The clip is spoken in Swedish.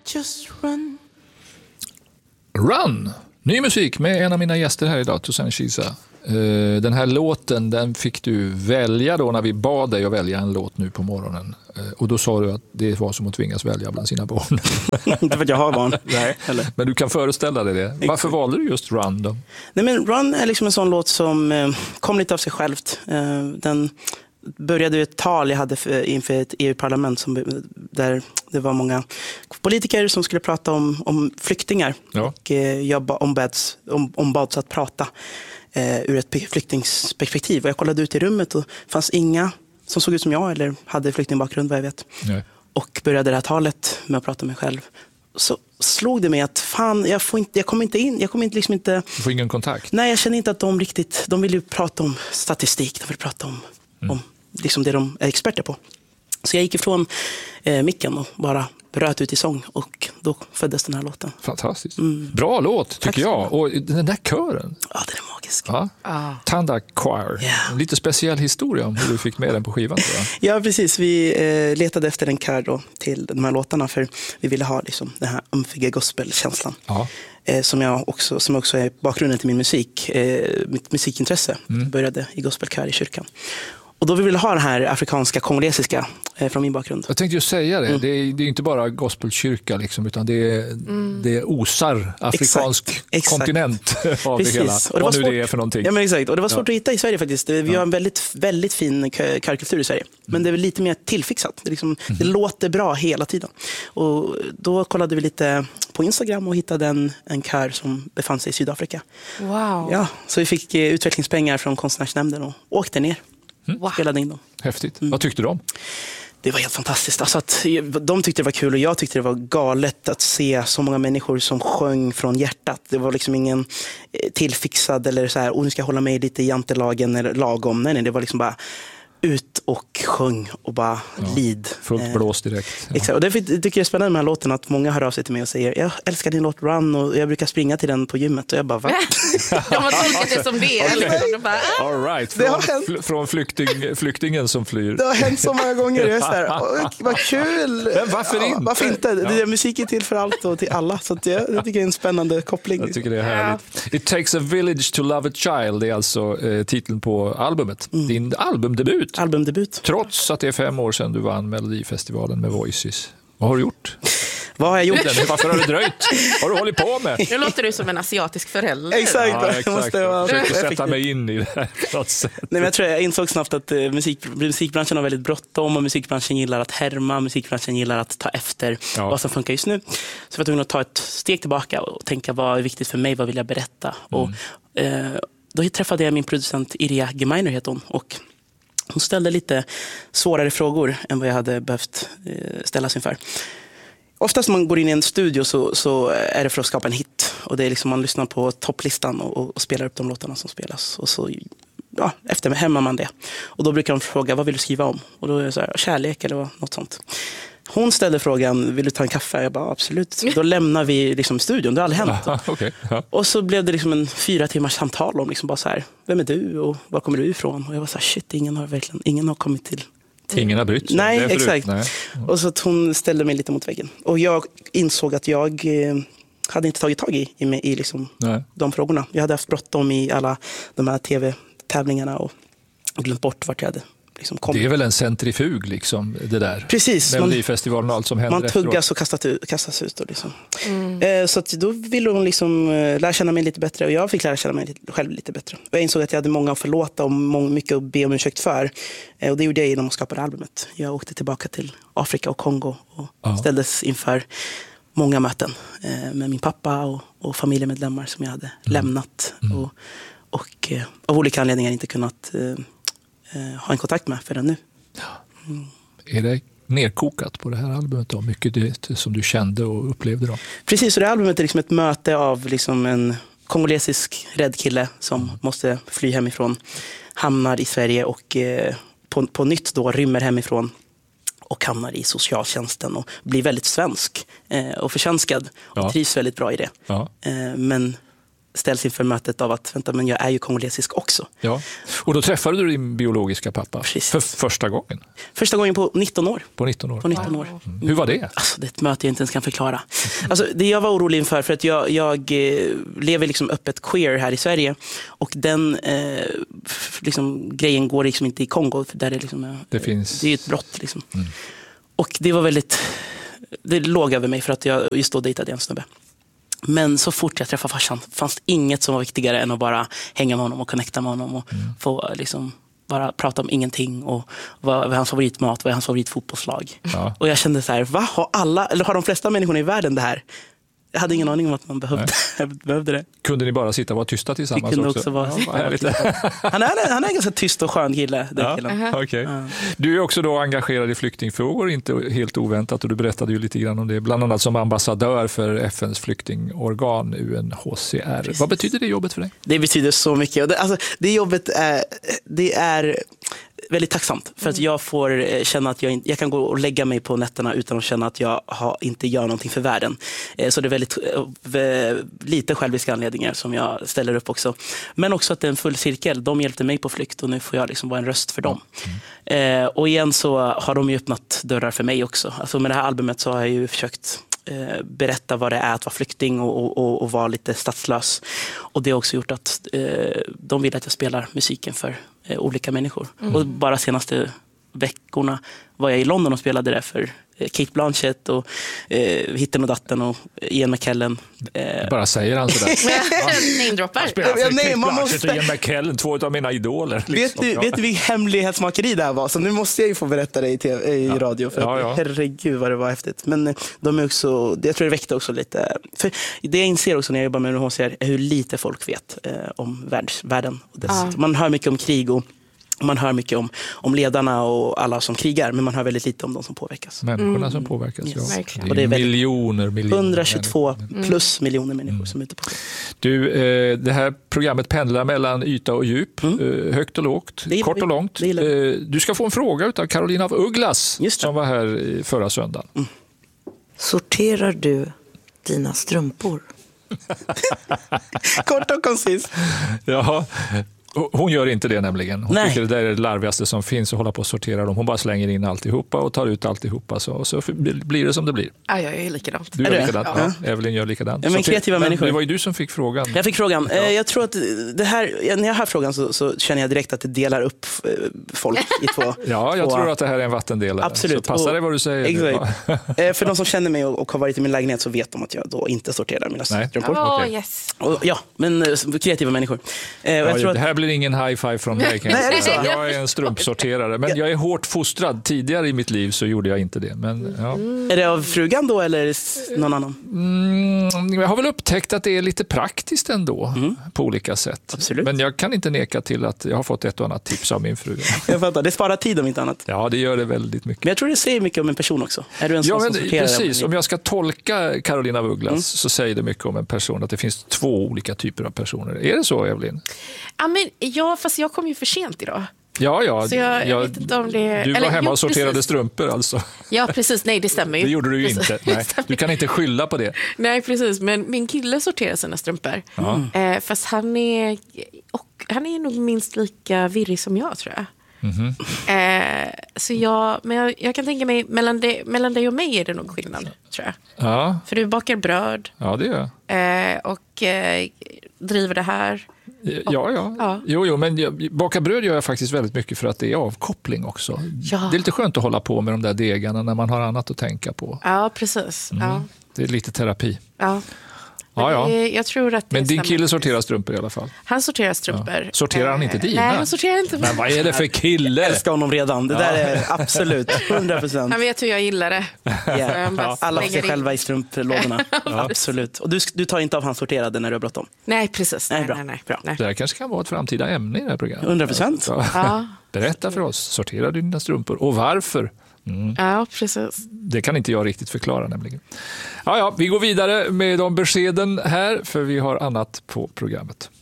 just run. Run! Ny musik med en av mina gäster här idag, Toussaint Chiza. Den här låten, den fick du välja då när vi bad dig att välja en låt nu på morgonen. Och då sa du att det var som att tvingas välja bland sina barn. Inte för att jag har barn. Nej, men du kan föreställa dig det. Varför valde du just Run då? Nej, men Run är liksom en sån låt som kom lite av sig självt. Den började ett tal jag hade inför ett EU-parlament där det var många politiker som skulle prata om flyktingar. Ja. Och jag ombads att prata ur ett flyktingsperspektiv. Och jag kollade ut i rummet och det fanns inga som såg ut som jag eller hade flyktingbakgrund, vad jag vet. Nej. Och började det här talet med att prata med mig själv. Så slog det mig att fan, jag kommer inte... Du får ingen kontakt? Nej, jag känner inte att de vill ju prata om statistik, de vill prata om liksom det de är experter på. Så jag gick ifrån micken och bara bröt ut i sång och då föddes den här låten. Fantastiskt. Bra låt tycker jag. Och den där kören. Ja, den är magisk. Ja. Tanda Choir. Yeah. En lite speciell historia om hur du fick med den på skivan. Ja, precis. Vi letade efter en kör då till de här låtarna för vi ville ha liksom den här umfige gospelkänslan. Ja. Som också är bakgrunden till min musik. Mitt musikintresse började i gospelkör i kyrkan. Och då vill vi ha den här afrikanska, kongolesiska från min bakgrund. Jag tänkte ju säga det. Det är inte bara gospelkyrka liksom, utan det osar afrikansk kontinent av precis. det hela. Och det var nu svårt. Det är för någonting. Ja, men exakt. Och det var svårt att hitta i Sverige faktiskt. Vi har en väldigt, väldigt fin körkultur i Sverige. Men det är väl lite mer tillfixat. Det låter bra hela tiden. Och då kollade vi lite på Instagram och hittade en kör som befann sig i Sydafrika. Wow. Ja, så vi fick utvecklingspengar från konstnärsnämnden och åkte ner. Spelade in dem. Häftigt. Vad tyckte du om? Det var helt fantastiskt. Alltså de tyckte det var kul och jag tyckte det var galet att se så många människor som sjöng från hjärtat. Det var liksom ingen tillfixad eller så här, nu ska jag hålla mig lite i jantelagen eller lagom. Nej, det var liksom bara ut och sjöng och bara lid. Fullt blås direkt. Ja. Exakt. Och därför tycker jag det är spännande med den här låten att många hör av sig till mig och säger jag älskar din låt Run och jag brukar springa till den på gymmet och jag bara va? De har tolkat det som det. Liksom. Bara, All right. Från flyktingen som flyr. Det har hänt så många gånger. Jag är så här, vad kul! Men varför inte? Varför inte? Det är musik är till för allt och till alla. Så jag tycker det är en spännande koppling. Jag tycker det är härligt. It takes a village to love a child. Det är alltså titeln på albumet. Din albumdebut. Trots att det är 5 år sedan du vann Melodifestivalen med Voices. Vad har du gjort? Vad har jag gjort? Varför har du dröjt? Vad har du hållit på med? Nu låter du som en asiatisk förälder. Exakt. Ja, exakt. Jag försöker sätta mig in i det här på något sätt. Nej, men jag insåg snabbt att musikbranschen har väldigt bråttom och musikbranschen gillar att härma, musikbranschen gillar att ta efter vad som funkar just nu. Så jag var tvungen att ta ett steg tillbaka och tänka vad är viktigt för mig, vad vill jag berätta? Och då träffade jag min producent Irja Gemeiner heter hon och hon ställde lite svårare frågor än vad jag hade behövt ställas inför. Oftast när man går in i en studio så är det för att skapa en hit. Och det är liksom man lyssnar på topplistan och spelar upp de låtarna som spelas. Och så efter hämmar man det. Och då brukar de fråga, vad vill du skriva om? Och då är det så här, kärlek eller något sånt. Hon ställde frågan, vill du ta en kaffe? Jag bara, absolut. Då lämnar vi liksom studion, det har aldrig hänt. Okay. Ja. Och så blev det liksom en 4 timmars samtal om liksom bara så här, vem är du och var kommer du ifrån? Och jag var så här, shit, ingen har kommit till. Ingen har brytt sig. Nej, exakt. Nej. Och så att hon ställde mig lite mot väggen. Och jag insåg att jag hade inte tagit tag i liksom de frågorna. Jag hade haft bråttom i alla de här tv-tävlingarna och glömt bort vart jag hade liksom kommit. Det är väl en centrifug liksom, det där. Precis. Melodifestivalen och allt som händer man tuggas och kastas ut. Och liksom. Så att då ville hon liksom lära känna mig lite bättre och jag fick lära känna mig själv lite bättre. Och jag insåg att jag hade många att förlåta och mycket att be om ursäkt för. Och det gjorde jag genom att skapa det albumet. Jag åkte tillbaka till Afrika och Kongo och ställdes inför många möten med min pappa och familjemedlemmar som jag hade lämnat och av olika anledningar inte kunnat ha en kontakt med förrän nu. Är det nerkokat på det här albumet då? Mycket det som du kände och upplevde då? Precis, så det här albumet är liksom ett möte av liksom en kongolesisk rädd kille som måste fly hemifrån, hamnar i Sverige och på nytt då rymmer hemifrån och hamnar i socialtjänsten och blir väldigt svensk och försvenskad och trivs väldigt bra i det. Ja. Men ställs inför mötet av att vänta, men jag är ju kongolesisk också. Ja. Och då träffade du din biologiska pappa för första gången? Första gången på 19 år. På 19 år? På 19 år. Hur var det? Alltså, det är ett möte jag inte ens kan förklara. Alltså, det jag var orolig inför, för att jag lever liksom öppet queer här i Sverige, och den grejen går liksom inte i Kongo, för där det är ett brott liksom. Och det var det låg över mig, för att jag just då dejtade en snubbe. Men så fort jag träffade farsan fanns det inget som var viktigare än att bara hänga med honom och connecta med honom och få bara prata om ingenting, och vad är hans favoritmat, vad är hans favoritfotbollslag. Ja. Och jag kände så här, har de flesta människorna i världen det här? Jag hade ingen aning om att man behövde det. Kunde ni bara sitta och vara tysta tillsammans? Vi kunde också vara han är en ganska tyst och skön kille. Okay. Du är också då engagerad i flyktingfrågor, inte helt oväntat, och du berättade ju lite grann om det, bland annat som ambassadör för FNs flyktingorgan UNHCR. Precis. Vad betyder det jobbet för dig? Det betyder så mycket. Det jobbet är väldigt tacksamt, för att jag får känna att jag kan gå och lägga mig på nätterna utan att känna att jag inte gör någonting för världen. Så det är väldigt lite själviska anledningar som jag ställer upp också. Men också att det är en full cirkel. De hjälpte mig på flykt, och nu får jag vara en röst för dem. Och igen så har de ju öppnat dörrar för mig också. Alltså med det här albumet så har jag ju försökt berätta vad det är att vara flykting och vara lite statslös. Och det har också gjort att de vill att jag spelar musiken för olika människor. Och bara senaste veckorna var jag i London och spelade det för Kate Blanchett och Hitten och Datten och Ian McKellen. Bara säger han sådär. Namedroppar. Kate Blanchett och Ian McKellen, två av mina idoler. Vet du vilken hemlighetsmakeri det här var? Så nu måste jag ju få berätta det i radio. För herregud vad det var häftigt. Men de är också, jag tror det väckte också lite. För det jag inser också när jag jobbar med UNHCR är hur lite folk vet om världen. Man hör mycket om krig och man hör mycket om ledarna och alla som krigar, men man hör väldigt lite om de som påverkas. Människorna som påverkas, yes. Ja. Det är miljoner 122 plus miljoner människor som är ute på det. Du, det här programmet pendlar mellan yta och djup, högt och lågt, kort och långt. Du ska få en fråga av Carolina af Ugglas som var här förra söndagen. Sorterar du dina strumpor? Kort och koncis. Ja. Hon gör inte det nämligen. Hon tycker det där är det larvigaste som finns att hålla på och sortera dem. Hon bara slänger in alltihopa och tar ut alltihopa. Och så blir det som det blir. Ja, jag är likadant. Du gör likadant. Ja. Evelyn gör likadant. Ja, men kreativa människor. Det var ju du som fick frågan. Jag fick frågan. Jag tror att det här, när jag hör frågan så känner jag direkt att det delar upp folk i två. Ja, jag tror att det här är en vattendelare. Absolut. Så passar det vad du säger. Exakt. För de som känner mig och har varit i min lägenhet så vet de att jag då inte sorterar mina strumpor. Yes. Men kreativa människor. Jag tror att det här blir ingen high five från mig. Jag är en strumpsorterare, men jag är hårt fostrad. Tidigare i mitt liv så gjorde jag inte det. Men, ja. Är det av frugan då eller någon annan? Jag har väl upptäckt att det är lite praktiskt ändå på olika sätt. Absolut. Men jag kan inte neka till att jag har fått ett och annat tips av min fru. Jag fattar, det sparar tid om inte annat. Ja, det gör det väldigt mycket. Men jag tror det säger mycket om en person också. Är du en sån som sorterar? Precis, om jag ska tolka Carolina af Ugglas så säger det mycket om en person, att det finns två olika typer av personer. Är det så, Evelyn? Fast jag kom ju för sent idag. Ja. Så jag vet inte om det... Du var hemma och sorterade strumpor alltså. Ja, precis. Nej, det stämmer ju. Det gjorde du ju inte. Nej. Du kan inte skylla på det. Nej, precis. Men min kille sorterar sina strumpor. Fast han är nog minst lika virrig som jag, tror jag. Så jag kan tänka mig mellan dig och mig är det nog skillnad, tror jag. Ja. För du bakar bröd. Ja, det gör jag. Och driver det här. Ja. Jo, men baka bröd gör jag faktiskt väldigt mycket för att det är avkoppling också. Ja. Det är lite skönt att hålla på med de där degarna när man har annat att tänka på. Ja, precis. Ja. Det är lite terapi. Ja. Jag tror att men din kille sorterar strumpor i alla fall? Han sorterar strumpor. Ja. Sorterar han inte dina? Nej, han sorterar inte. Men vad är det för kille? Jag älskar honom redan. Det där är absolut 100%. Han vet hur jag gillar det. Alla får sig själva i strumplådorna. Absolut. Och du tar inte av hans sorterade när du har bråttom? Nej, precis. Nej. Det här kanske kan vara ett framtida ämne i det här programmet. 100%. Ja. Berätta för oss. Sorterar du dina strumpor? Och varför? Ja, precis. Det kan inte jag riktigt förklara nämligen. Ja, vi går vidare med de beskeden här, för vi har annat på programmet.